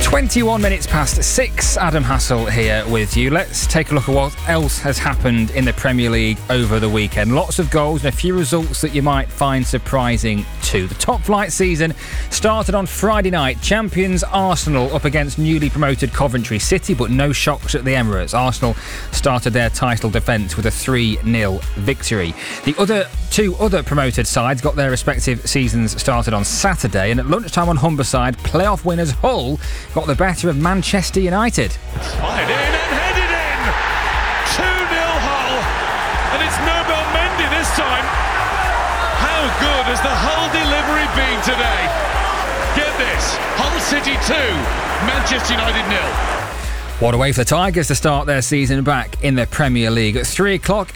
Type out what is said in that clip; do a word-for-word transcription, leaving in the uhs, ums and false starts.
twenty-one minutes past six, Adam Hassel here with you. Let's take a look at what else has happened in the Premier League over the weekend. Lots of goals and a few results that you might find surprising too. The top flight season started on Friday night. Champions Arsenal up against newly promoted Coventry City, but no shocks at the Emirates. Arsenal started their title defence with a three nil victory. The other two other promoted sides got their respective seasons started on Saturday, and at lunchtime on Humberside, playoff winners Hull got the better of Manchester United. Fired in and headed in! two nil Hull, and it's Nobel Mendy this time. How good has the Hull delivery been today? Get this, Hull City two, Manchester United nil. What a way for the Tigers to start their season back in the Premier League. At three o'clock,